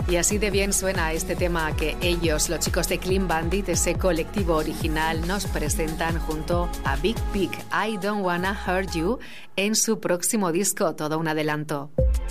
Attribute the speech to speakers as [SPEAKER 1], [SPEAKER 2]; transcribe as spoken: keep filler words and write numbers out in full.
[SPEAKER 1] Y así de bien suena este tema que ellos, los chicos de Clean Bandit, ese colectivo original, nos presentan junto a Big Pig, I Don't Wanna Hurt You, en su próximo disco, todo un adelanto.